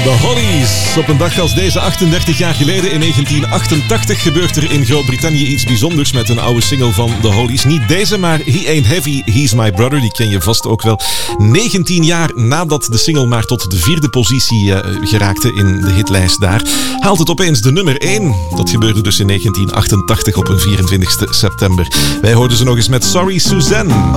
De Hollies. Op een dag als deze 38 jaar geleden in 1988 gebeurt er in Groot-Brittannië iets bijzonders met een oude single van de Hollies. Niet deze, maar He Ain't Heavy, He's My Brother. Die ken je vast ook wel. 19 jaar nadat de single maar tot de 4e positie geraakte in de hitlijst daar, haalt het opeens de nummer 1. Dat gebeurde dus in 1988 op een 24 september. Wij hoorden ze nog eens met Sorry Suzanne.